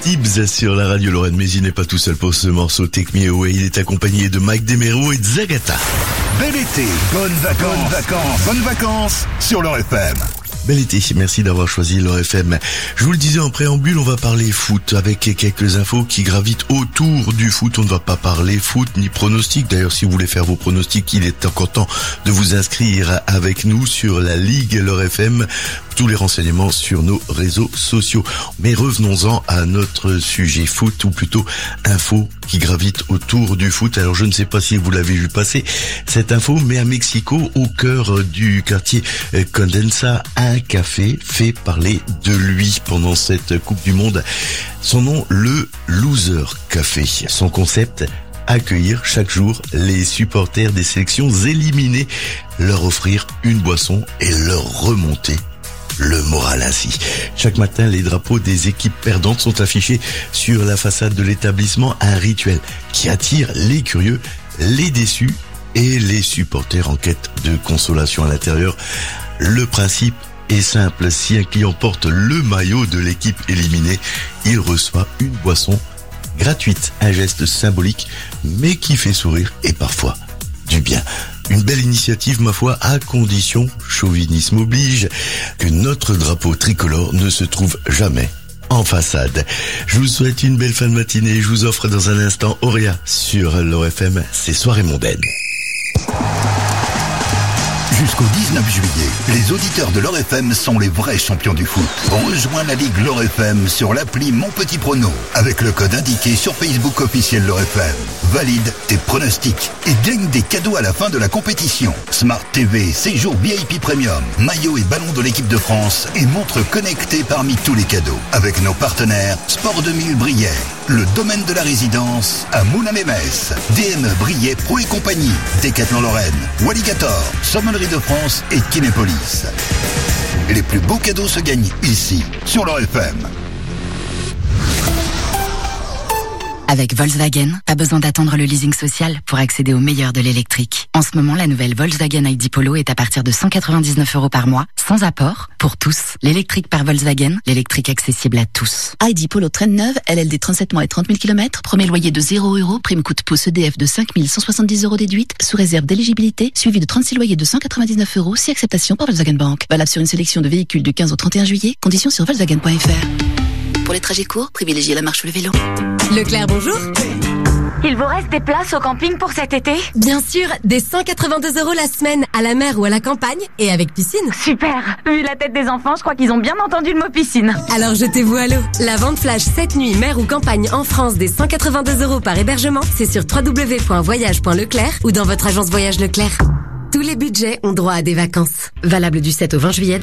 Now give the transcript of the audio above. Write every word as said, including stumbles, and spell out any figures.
Tibbs sur la radio Lorraine, mais il n'est pas tout seul pour ce morceau Take Me Away. Il est accompagné de Mike Demero et de Zagata. Bel été, bonnes vacances, bonnes vacances, bonnes vacances sur Lore F M. Bel été, merci d'avoir choisi Lore F M. Je vous le disais en préambule, on va parler foot avec quelques infos qui gravitent autour du foot. On ne va pas parler foot ni pronostic. D'ailleurs, si vous voulez faire vos pronostics, il est encore temps de vous inscrire avec nous sur la Ligue Lore F M. Tous les renseignements sur nos réseaux sociaux. Mais revenons-en à notre sujet foot, ou plutôt info qui gravite autour du foot. Alors je ne sais pas si vous l'avez vu passer cette info, mais à Mexico, au cœur du quartier Condesa, un café fait parler de lui pendant cette Coupe du Monde. Son nom, le Loser Café. Son concept, accueillir chaque jour les supporters des sélections éliminées, leur offrir une boisson et leur remonter le moral ainsi. Chaque matin, les drapeaux des équipes perdantes sont affichés sur la façade de l'établissement, un rituel qui attire les curieux, les déçus et les supporters en quête de consolation à l'intérieur. Le principe est simple, si un client porte le maillot de l'équipe éliminée, il reçoit une boisson gratuite, un geste symbolique mais qui fait sourire et parfois du bien. Une belle initiative, ma foi, à condition, chauvinisme oblige, que notre drapeau tricolore ne se trouve jamais en façade. Je vous souhaite une belle fin de matinée. Je vous offre dans un instant Auréa sur Lore F M. C'est Soirée Mondaine. Jusqu'au dix-neuf juillet, les auditeurs de Lore F M sont les vrais champions du foot. Rejoins la Ligue Lore F M sur l'appli Mon Petit Prono avec le code indiqué sur Facebook officiel Lore F M. Valide tes pronostics et gagne des cadeaux à la fin de la compétition. Smart T V, séjour V I P Premium, maillot et ballon de l'équipe de France et montre connectée parmi tous les cadeaux. Avec nos partenaires Sport deux mille Briey, le domaine de la résidence à Moulins-les-Metz, D M E Briey Pro et compagnie, Décathlon Lorraine, Walligator, Sommellerie de France et Kinépolis. Les plus beaux cadeaux se gagnent ici, sur Lore F M. Avec Volkswagen, pas besoin d'attendre le leasing social pour accéder au meilleur de l'électrique. En ce moment, la nouvelle Volkswagen I D Polo est à partir de cent quatre-vingt-dix-neuf euros par mois, sans apport, pour tous. L'électrique par Volkswagen, l'électrique accessible à tous. I D Polo traîne neuve, L L D trente-sept mois et trente mille kilomètres, premier loyer de zéro euros, prime coûte pouce E D F de cinq mille cent soixante-dix euros déduite, sous réserve d'éligibilité, suivi de trente-six loyers de cent quatre-vingt-dix-neuf euros, si acceptation par Volkswagen Bank. Valable sur une sélection de véhicules du quinze au trente et un juillet, conditions sur Volkswagen point F R. Pour les trajets courts, privilégiez la marche ou le vélo. Leclerc, bonjour. Il vous reste des places au camping pour cet été? Bien sûr, des cent quatre-vingt-deux euros la semaine, à la mer ou à la campagne, et avec piscine. Super. Vu la tête des enfants, je crois qu'ils ont bien entendu le mot piscine. Alors jetez-vous à l'eau. La vente flash cette nuit, mer ou campagne en France des cent quatre-vingt-deux euros par hébergement, c'est sur w w w point voyage point leclerc ou dans votre agence Voyage Leclerc. Tous les budgets ont droit à des vacances. Valable du sept au vingt juillet.